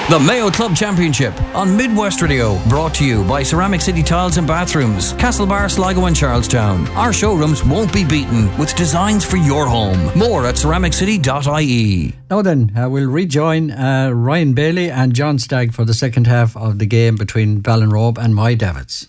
The Mayo Club Championship on Midwest Radio, brought to you by Ceramic City Tiles and Bathrooms, Castlebar, Sligo and Charlestown. Our showrooms won't be beaten with designs for your home. More at ceramiccity.ie. Now then, we'll rejoin Ryan Bailey and John Stagg for the second half of the game between Ballinrobe and Moy Davids.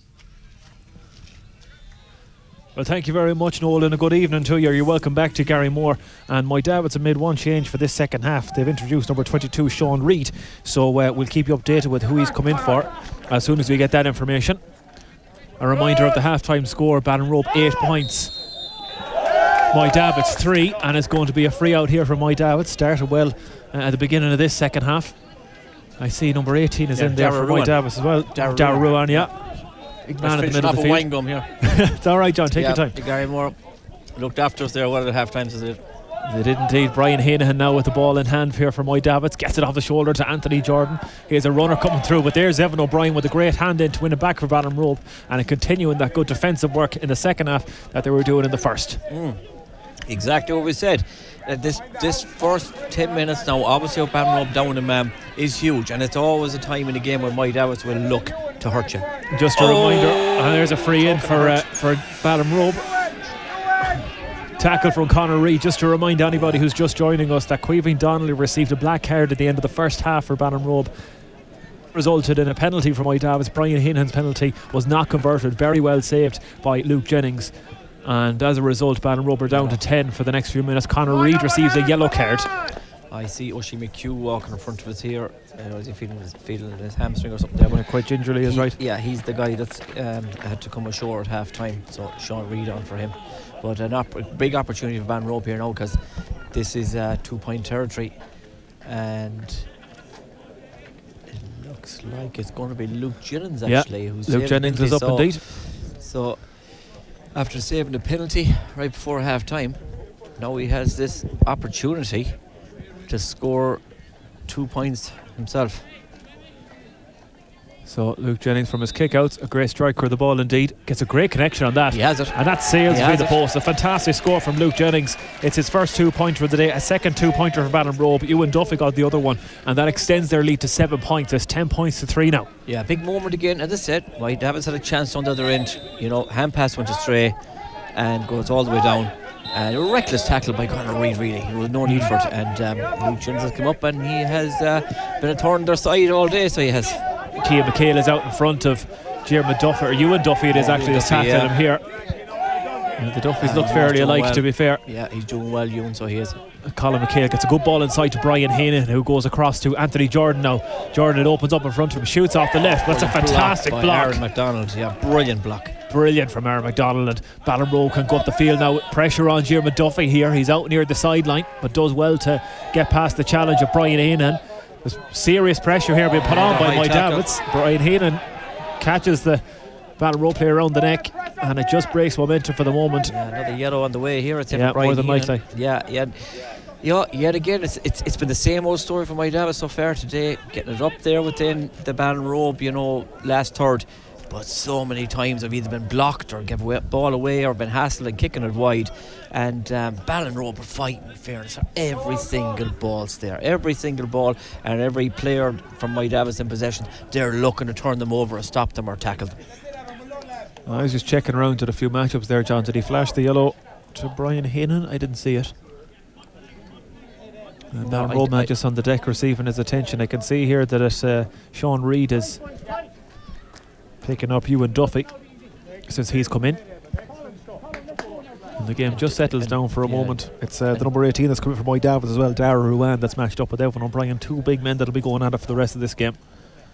Well, thank you very much, Noel, and a good evening to you. You're welcome back to Gary Moore. And Moy Davids have made one change for this second half. They've introduced number 22, Sean Reid. So we'll keep you updated with who he's come in for as soon as we get that information. A reminder of the half-time score: Ballinrobe 8 points, Moy Davids 3, and it's going to be a free out here for Moy Davids. Started well at the beginning of this second half. I see number 18 is in there for Moy Davids as well. Darragh Ruan, yeah. Big man in the middle of the field. Wine gum here. It's all right, John. Take your time. Gary Moore looked after us there. What at half times is it? They did indeed. Brian Hanahan now with the ball in hand here for Moy Davids. Gets it off the shoulder to Anthony Jordan. Here's a runner coming through, but there's Evan O'Brien with a great hand in to win it back for Ballinrobe, and continuing that good defensive work in the second half that they were doing in the first. Exactly what we said. This first 10 minutes now, obviously Ballinrobe down in is huge, and it's always a time in the game where Moy Davids will look to hurt you. Just a reminder, and there's a free in for Ballinrobe. Tackle from Conor Reid. Just to remind anybody who's just joining us that Caoimhín Donnelly received a black card at the end of the first half for Ballinrobe. Resulted in a penalty for Moy Davids. Brian Hanahan's penalty was not converted. Very well saved by Luke Jennings. And as a result, Ballinrobe are down to 10 for the next few minutes. Conor Reid receives a yellow card. I see Oisin McHugh walking in front of us here. Is he feeling his hamstring or something there? But quite gingerly is right. Yeah, he's the guy that's had to come ashore at half time. So Sean Reid on for him. But a big opportunity for Ballinrobe here now, because this is 2-point territory. And it looks like it's going to be Luke Jennings actually. Who's Luke Jennings is up indeed. So after saving the penalty right before half time, now he has this opportunity to score 2 points himself. So Luke Jennings from his kick-outs, a great striker of the ball indeed, gets a great connection on that. He has it. And that sails through the post. A fantastic score from Luke Jennings. It's his first 2-pointer of the day, a second 2-pointer for Ballinrobe. Ewan Duffy got the other one, and that extends their lead to 7 points. It's 10 points to 3 now. Yeah, big moment again. As I said, Moy Davids had a chance on the other end. Hand pass went astray and goes all the way down. A reckless tackle by Conor Reid, really. There was no need for it. And Luke Jennings has come up, and he has been a thorn on their side all day, so he has. Cian McHale is out in front of Diarmuid Duffy, or Ewan Duffy it is actually that's tackling him here. The Duffys look fairly alike, to be fair. Yeah, he's doing well, Ewan, so he is. Colin McHale gets a good ball inside to Brian Hanahan, who goes across to Anthony Jordan now. Jordan, it opens up in front of him, shoots off the left. That's a fantastic block. Aaron McDonald, yeah, brilliant block. Brilliant from Aaron McDonald, and Ballinrobe can go up the field now. Pressure on Diarmuid Duffy here. He's out near the sideline, but does well to get past the challenge of Brian Hanahan. There's serious pressure here being put on by Moy Davids. Brian Hanahan catches the Ballinrobe player around the neck, and it just breaks momentum for the moment. Yeah, another yellow on the way here. It's Brian more than likely. Yeah. Yet again, it's been the same old story for Moy Davids so far today, getting it up there within the Ballinrobe, last third. But so many times I've either been blocked or given ball away or been hassled and kicking it wide. And Ballinrobe are fighting, in fairness, for every single ball's there. Every single ball, and every player from Moy Davids in possession, they're looking to turn them over or stop them or tackle them. I was just checking around at a few matchups there, John. Did he flash the yellow to Brian Hanahan? I didn't see it. Ballinrobe man just on the deck receiving his attention. I can see here that Sean Reid is picking up Ewan Duffy since he's come in. And the game just settles down for a moment. It's the number 18 that's coming from Moy Davids as well, Darragh Ruan, that's matched up with Evan O'Brien. Two big men that'll be going at it for the rest of this game.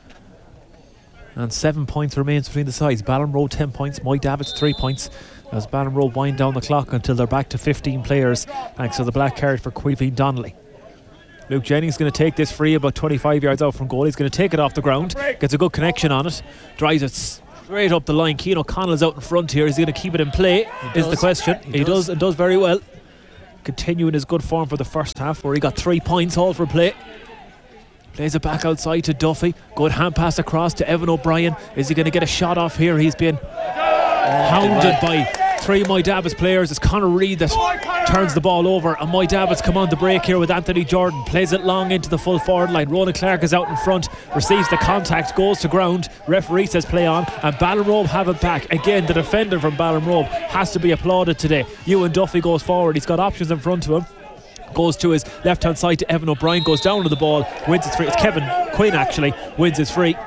And 7 points remains between the sides. Ballinrobe 10 points, Moy Davids 3 points, as Ballinrobe wind down the clock until they're back to 15 players thanks to the black card for Caoimhín Donnelly. Luke Jennings is going to take this free about 25 yards out from goal. He's going to take it off the ground, gets a good connection on it, drives it straight up the line. Cian O'Connell's out in front here. Is he going to keep it in play is the question. He does, and does very well. Continuing his good form for the first half, where he got 3 points all for play. Plays it back outside to Duffy. Good hand pass across to Evan O'Brien. Is he going to get a shot off here? He's been hounded by three Moy Davits players. It's Conor Reid that turns the ball over, and Moy Davits come on the break here with Anthony Jordan, plays it long into the full forward line. Ronan Clark is out in front, receives the contact, goes to ground, referee says play on, and Ballinrobe have it back. Again, the defender from Ballinrobe has to be applauded today. Ewan Duffy goes forward, he's got options in front of him, goes to his left hand side to Evan O'Brien, goes down to the ball, wins his free. It's Kevin Quinn actually wins his free,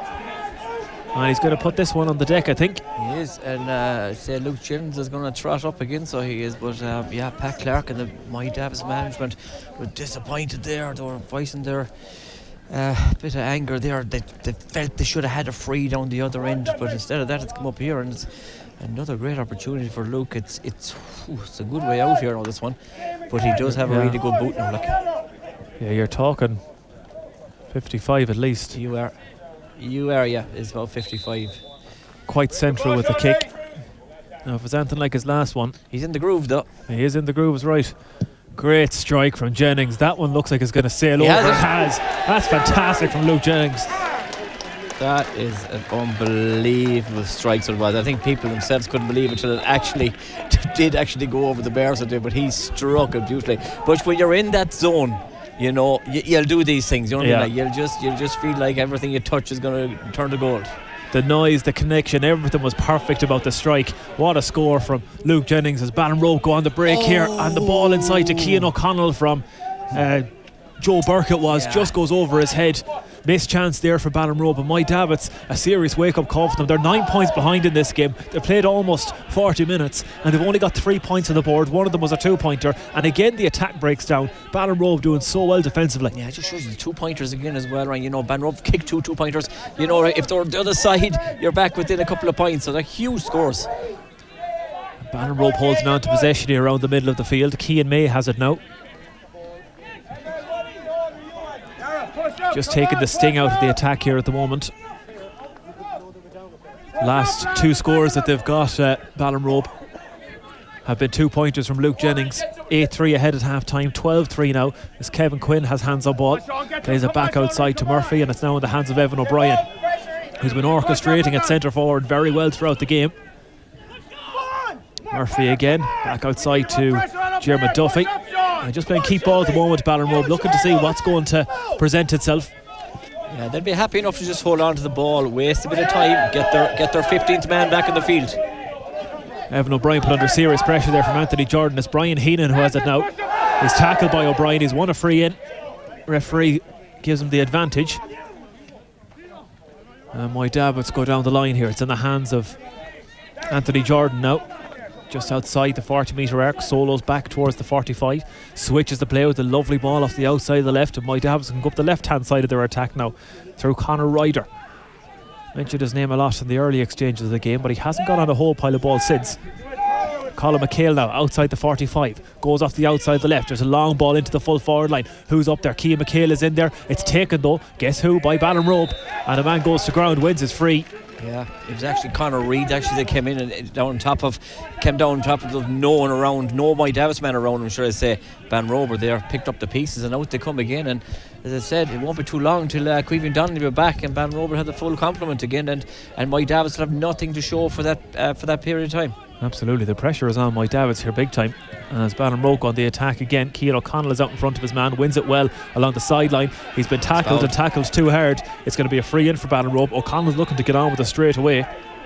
and he's going to put this one on the deck, I think. He is, and say Luke Jennings is going to trot up again, so he is. But Pat Clark and the Moy Davits management were disappointed there. They were voicing their bit of anger there. They felt they should have had a free down the other end, but instead of that, it's come up here, and it's another great opportunity for Luke. It's a good way out here on this one, but he does have a really good boot now. Yeah, you're talking 55 at least. It's about 55. Quite central with the kick. Now, if it's anything like his last one, he's in the groove though. He is in the groove, is right. Great strike from Jennings. That one looks like it's going to sail over. It has. That's fantastic from Luke Jennings. That is an unbelievable strike. So it was. I think people themselves couldn't believe it until it did actually go over the bar. But he struck it beautifully. But when you're in that zone, you know, you'll do these things. You know what I mean? Like, you'll just feel like everything you touch is going to turn to gold. The noise, the connection, everything was perfect about the strike. What a score from Luke Jennings as Ballinrobe go on the break here, and the ball inside to Cian O'Connell from Joe Burke just goes over his head. Missed chance there for Ballinrobe, and Moy Davits, a serious wake-up call for them. They're 9 points behind in this game. They've played almost 40 minutes and they've only got 3 points on the board. One of them was a 2-pointer, and again the attack breaks down. Ballinrobe doing so well defensively. Yeah, it just shows you the 2-pointers again as well, right? You know, Ballinrobe kicked 2-pointers. You know, if they're on the other side, you're back within a couple of points, so they're huge scores. Ballinrobe holds on to possession here around the middle of the field. Cian May has it now. Just taking the sting out of the attack here at the moment. Last 2 scores that they've got, Ballinrobe, have been 2-pointers from Luke Jennings. 8-3 ahead at half time, 12-3 now as Kevin Quinn has hands on ball. Plays it back outside to Murphy, and it's now in the hands of Evan O'Brien, who's been orchestrating at centre forward very well throughout the game. Murphy again, back outside to Jeremy Duffy. And just playing keep ball at the moment, Ballinrobe, looking to see what's going to present itself. Yeah, they'll be happy enough to just hold on to the ball, waste a bit of time, get their 15th man back in the field. Evan O'Brien put under serious pressure there from Anthony Jordan. It's Brian Heenan who has it now. He's tackled by O'Brien, he's won a free in. Referee gives him the advantage. And Moy Davits go down the line here. It's in the hands of Anthony Jordan now. Just outside the 40-metre arc, solos back towards the 45, switches the play with a lovely ball off the outside of the left, and Moy Davits can go up the left-hand side of their attack now through Conor Ryder. Mentioned his name a lot in the early exchanges of the game, but he hasn't got on a whole pile of balls since. Colin McHale now outside the 45, goes off the outside of the left. There's a long ball into the full forward line. Who's up there? Cian McHale is in there. It's taken though, guess who, by Ballinrobe, and a man goes to ground, wins his free. Yeah, it was actually Conor Reid that came in and came down top of no one around, no Moy Davits man around him, should I say. Ballinrobe there picked up the pieces and out they come again, and as I said, it won't be too long till Caoimhín Donnelly will be back and Ballinrobe had the full complement again, and Moy Davits will have nothing to show for that period of time. Absolutely, the pressure is on Moy Davits here big time. And as Ballinrobe on the attack again, Cian O'Connell is out in front of his man, wins it well along the sideline. He's been tackled and tackled too hard. It's going to be a free in for Ballinrobe. O'Connell's looking to get on with it straight away.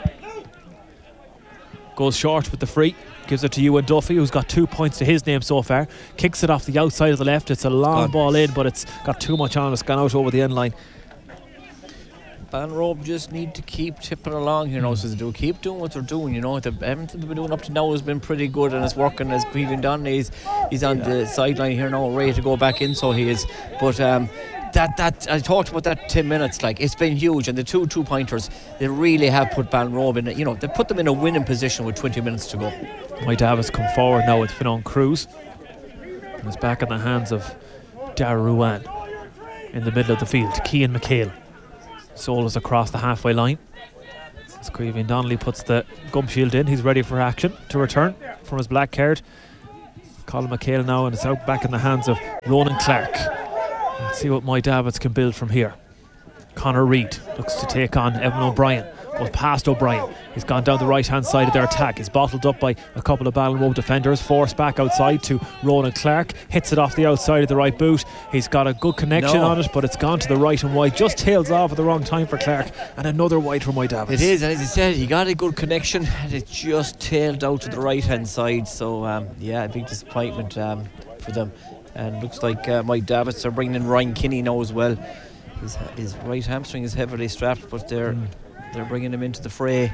Goes short with the free, gives it to Ewan Duffy, who's got 2 points to his name so far. Kicks it off the outside of the left. It's a long ball in, but it's got too much on. It's gone out over the end line. Ballinrobe just need to keep tipping along, you know, so they do keep doing what they're doing, you know. Everything they've been doing up to now has been pretty good and it's working. As Caoimhín Donnelly he's on the sideline here now, ready to go back in, so he is. But that I talked about that 10 minutes, like, it's been huge, and the 2-pointers, they really have put Ballinrobe in, you know, they put them in a winning position with 20 minutes to go. Moy Davits come forward now with Fionnán Cruz, and it's back in the hands of Dara Ruan in the middle of the field. Cian McHale solos across the halfway line as Caoimhín Donnelly puts the gum shield in. He's ready for action to return from his black card. Colin McHale now, and it's out back in the hands of Ronan Clark. Let's see what Moy Davits can build from here. Conor Reid looks to take on Evan O'Brien. goes past O'Brien. He's gone down the right hand side of their attack. He's bottled up by a couple of Ballinrobe defenders, forced back outside to Ronan Clark, hits it off the outside of the right boot. He's got a good connection on it, but it's gone to the right and wide, just tails off at the wrong time for Clark, and another wide for Moy Davids. It is, and as he said, he got a good connection and it just tailed out to the right hand side, so a big disappointment for them. And looks like Moy Davids are bringing in Ryan Kinney now as well. His right hamstring is heavily strapped, but they're bringing him into the fray.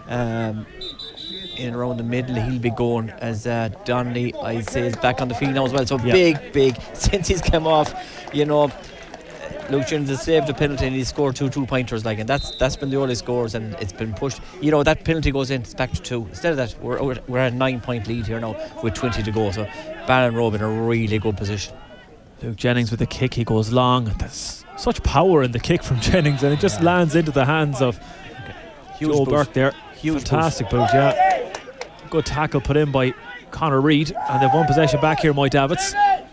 In around the middle, he'll be going as Donnelly, I'd say, is back on the field now as well. So big since he's come off, Luke Jennings has saved the penalty and he's scored 2 2-pointers, and that's been the only scores, and it's been pushed. That penalty goes in, it's back to 2. Instead of that, we're at a 9-point lead here now with 20 to go. So Ballinrobe in a really good position. Luke Jennings with the kick, he goes long. There's such power in the kick from Jennings, and it just lands into the hands of Joe Burke there. Fantastic boot, Good tackle put in by Conor Reid, and they've one possession back here, Moy Davids.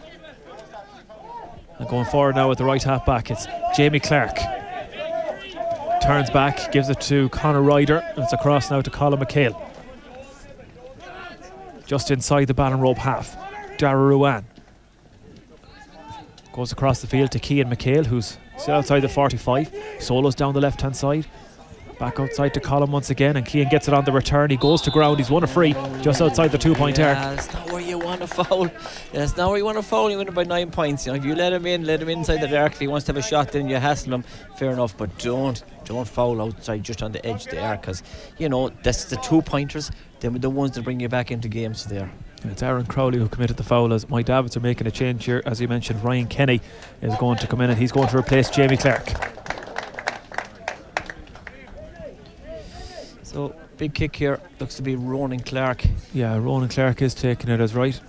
And going forward now with the right half back, it's Jamie Clark. Turns back, gives it to Conor Ryder, and it's across now to Colin McHale. Just inside the Ballinrobe half, Dara Ruan goes across the field to Cian McHale, who's still outside the 45. Solos down the left hand side. Back outside to Colin once again, and Cian gets it on the return. He goes to ground, he's won a free just outside the 2-point arc. That's not where you want to foul. That's not where you want to foul. You win it by 9 points. If you let him inside the arc. If he wants to have a shot, then you hassle him. Fair enough, but don't foul outside just on the edge of the arc, because that's the 2-pointers. They're the ones that bring you back into games there. It's Aaron Crowley who committed the foul, as Moy Davids are making a change here. As you mentioned, Ryan Kenny is going to come in, and he's going to replace Jamie Clark. So big kick here, looks to be Ronan Clark. Yeah, Ronan Clark is taking it as right.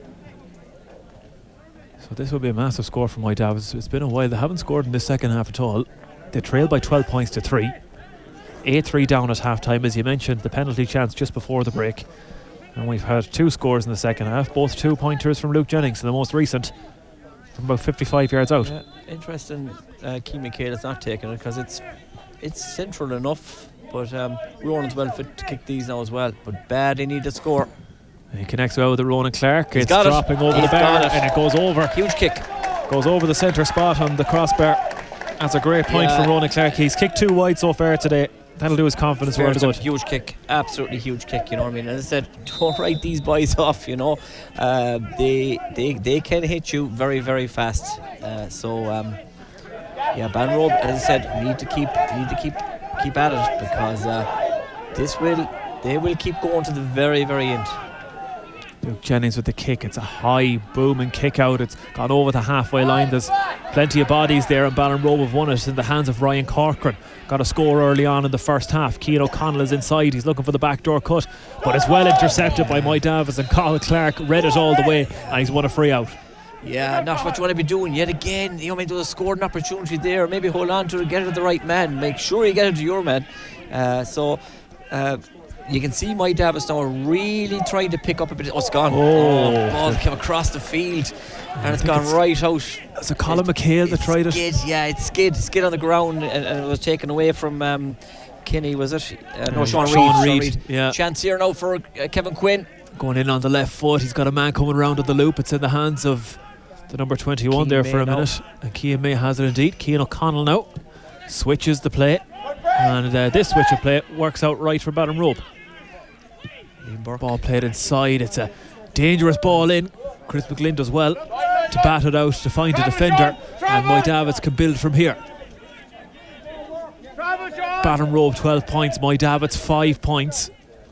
So this will be a massive score for Moy Davids. It's been a while, they haven't scored in the second half at all. They trailed by 12 points to 3. 8-3 down at half time, as you mentioned, the penalty chance just before the break. And we've had 2 scores in the second half, both 2-pointers from Luke Jennings, the most recent from about 55 yards out. Interesting, Cian McHale is not taking it, because it's central enough. But Ronan's well fit to kick these now as well. But bad, they need a score. And he connects well with the Ronan Clark. It's dropping over the bar, and it goes over. Huge kick. Goes over the centre spot on the crossbar. That's a great point from Ronan Clark. He's kicked 2 wide so far today. That'll do his confidence well good. Huge kick, absolutely huge kick. You know what I mean? As I said, don't write these boys off. They can hit you very, very fast. Ballinrobe, as I said, need to keep at it, because they will keep going to the very, very end. Luke Jennings with the kick. It's a high booming kick out. It's gone over the halfway line. There's plenty of bodies there, and Ballinrobe have won it in the hands of Ryan Corcoran. Got a score early on in the first half. Cian O'Connell is inside. He's looking for the backdoor cut, but it's well intercepted by Moy Davids, and Colin Clark read it all the way, and he's won a free out. Yeah, not what you want to be doing yet again. Maybe there's a scoring opportunity there. Maybe hold on to it, get it to the right man. Make sure you get it to your man. You can see Moy Davids now really trying to pick up a bit. Oh, it's gone. The ball came across the field, and it's gone right out. It's a Colin McHale that tried it. It skid on the ground, and it was taken away from Kinney, was it? No, Sean Reid. Yeah. Chance here now for Kevin Quinn. Going in on the left foot. He's got a man coming around at the loop. It's in the hands of the number 21 there for a minute. And Cian May has it indeed. Cian O'Connell now switches the play. And this switch of play works out right for Ballinrobe. Ball played inside. It's a dangerous ball in. Chris McGlynn does well to bat it out to find a defender. And Moy Davids can build from here. Ballinrobe 12 points. Moy Davids 5 points.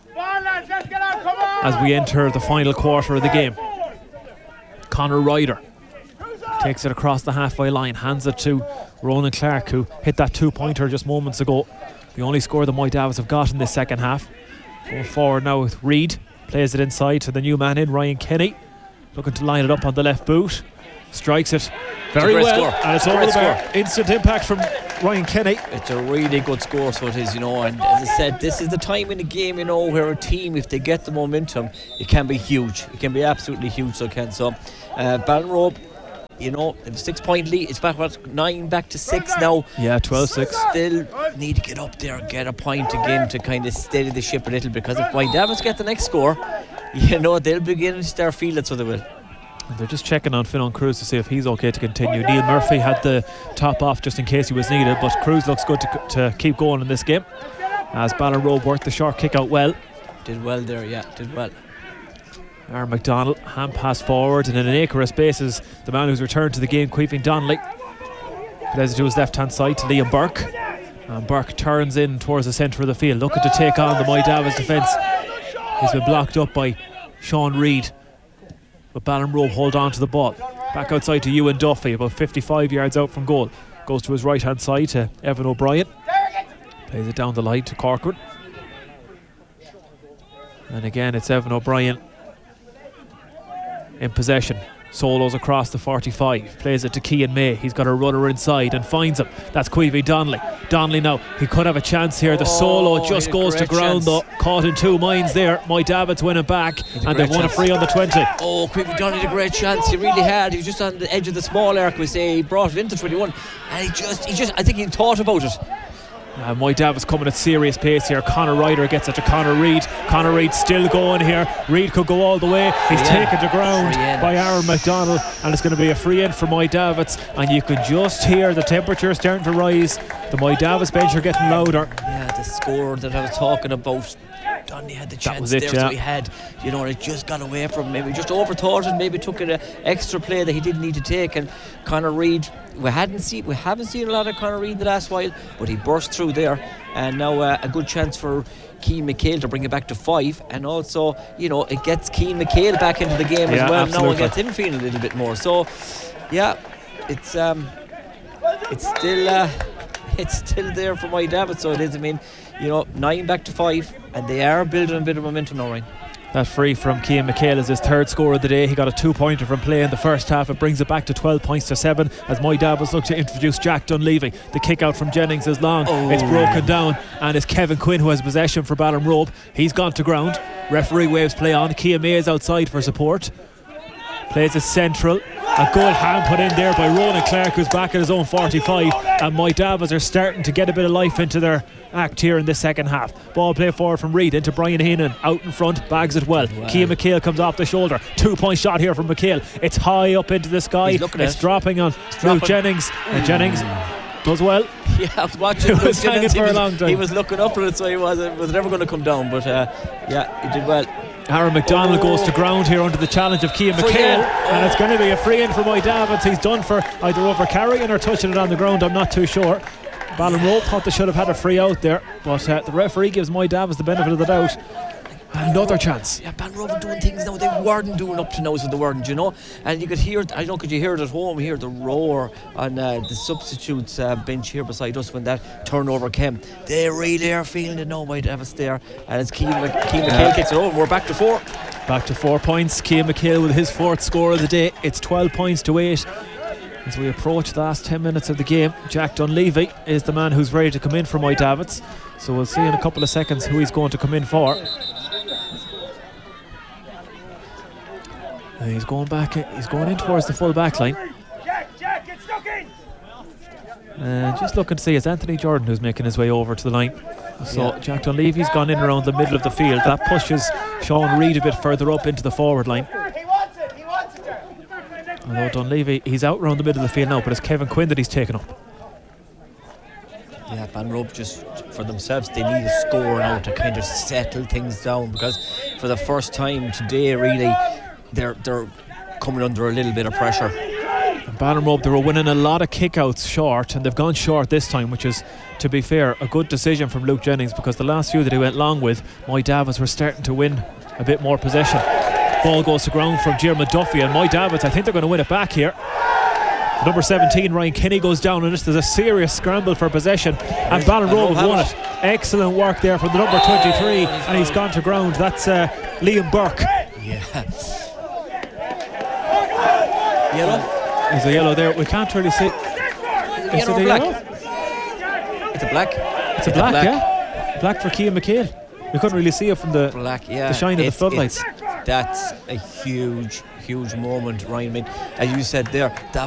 As we enter the final quarter of the game. Conor Ryder takes it across the halfway line, hands it to Ronan Clark, who hit that 2-pointer just moments ago. The only score the Moy Davids have got in this second half. Going forward now with Reid, plays it inside to the new man in, Ryan Kenny, looking to line it up on the left boot. Strikes it very well, and it's over the bar. Instant impact from Ryan Kenny. It's a really good score, so it is, and as I said, this is the time in the game, where a team, if they get the momentum, it can be huge. It can be absolutely huge, so it can. So Ballinrobe you know, 6 point lead. It's back 9 back to 6 now. Yeah, 12-6. Still need to get up there and get a point again to kind of steady the ship a little, because if White Davos get the next score, you know, they'll begin to start feeling, so they will. They're just checking on Fionn Cruz to see if he's okay to continue. Neil Murphy had the top off just in case he was needed, but Cruz looks good to keep going in this game, as Ballinrobe worked the short kick out well. Did well there, yeah, did well. Aaron McDonald, hand pass forward, and in an acre of spaces, the man who's returned to the game, Queefing Donnelly, plays it to his left hand side to Liam Burke, and Burke turns in towards the centre of the field, looking to take on the Moy Davos defence. He's been blocked up by Sean Reid, but Ballinrobe hold on to the ball. Back outside to Ewan Duffy, about 55 yards out from goal. Goes to his right hand side to Evan O'Brien, plays it down the line to Corcoran, and again it's Evan O'Brien in possession. Solos across the 45, plays it to Cian May. He's got a runner inside and finds him. That's Queevy Donnelly. Donnelly now, he could have a chance here. The solo just goes to ground though, caught in two minds there. Moy Davos win it back, and they've won a free on the 20. Oh, Queevy Donnelly had a great chance. He really had. He was just on the edge of the small arc. We say he brought it into 21, and he just I think he thought about it. Moy Davos coming at serious pace here. Conor Ryder gets it to Conor Reid. Conor Reid still going here. Reid could go all the way. He's taken to ground by Aaron McDonald, and it's going to be a free in for Moy Davos. And you can just hear the temperature starting to rise. The Moy Davos bench are getting louder. Yeah, the score that I was talking about, Donnelly had the chance there, so he had, you know, it just got away from him. Maybe just overthought it, maybe took an extra play that he didn't need to take. And Conor Reid, we haven't seen a lot of Conor Reid in the last while, but he burst through there, and now a good chance for Cian McHale to bring it back to 5, and also, you know, it gets Cian McHale back into the game as well. Absolutely. Now and gets him feeling a little bit more. So yeah, it's still there for Moy Davos, so it is. I mean, you know, 9 back to 5, and they are building a bit of momentum now, Ryan. That free from Cian McHale is his third score of the day. He got a 2-pointer from play in the first half. It brings it back to 12 points to 7 as Moy Davos look to introduce Jack Dunleavy. The kick out from Jennings is long. It's broken down, and it's Kevin Quinn who has possession for Ballinrobe. He's gone to ground. Referee waves play on. Cian May is outside for support. Plays it central. A good hand put in there by Ronan Clark, who's back at his own 45, and Moy Davos are starting to get a bit of life into their act here in this second half. Ball play forward from Reid into Brian Heenan, out in front, bags it well. Cian McHale comes off the shoulder. 2-point shot here from McHale. It's high up into the sky. It's dropping on Luke Jennings, and Jennings does well. Yeah, I was watching. He was hanging for a long time. He was looking up at it, so he was never going to come down, but yeah, he did well. Aaron McDonald goes to ground here under the challenge of Cian McHale, and it's going to be a free in for Moy Davos. He's done for either over carrying or touching it on the ground, I'm not too sure. Ballinrobe thought they should have had a free out there, but the referee gives Moy Davos the benefit of the doubt. Another chance. Yeah, Ballinrobe are doing things now they weren't doing up to now, so they weren't, you know. And you could hear, I don't know, could you hear it at home here, the roar on the substitutes bench here beside us when that turnover came. They really are feeling it now, Moy Davos there. And it's Cian McHale kicks it over. We're back to 4. Back to 4 points. Cian McHale with his 4th score of the day. It's 12 points to 8. As we approach the last 10 minutes of the game, Jack Dunleavy is the man who's ready to come in for Moy Davos. So we'll see in a couple of seconds who he's going to come in for. And he's going back. He's going in towards the full back line. Jack, get stuck in. And just looking to see, it's Anthony Jordan who's making his way over to the line. So Jack Dunleavy's gone in around the middle of the field. That pushes Sean Reid a bit further up into the forward line. He wants it, Jack. Although Dunleavy, he's out around the middle of the field now, but it's Kevin Quinn that he's taken up. Yeah, Ballinrobe just for themselves, they need a score now to kind of settle things down, because for the first time today, really, they're coming under a little bit of pressure. And Ballinrobe, they were winning a lot of kickouts short, and they've gone short this time, which is, to be fair, a good decision from Luke Jennings, because the last few that he went long with, Moy Davos were starting to win a bit more possession. Ball goes to ground from Diarmuid Duffy, and Moy Davos, I think they're going to win it back here. Number 17, Ryan Kinney, goes down, and this is a serious scramble for possession, and Ballinrobe have won it. Excellent work there from the number 23, and he's gone to ground. That's Liam Burke. Yeah. Yellow? There's a yellow there. We can't really see. Is it yellow or black? It's a black. It's a black, yeah. Black for Cian McHale. We couldn't really see it from the shine of the floodlights. That's a huge moment, Ryan. I mean, as you said there, the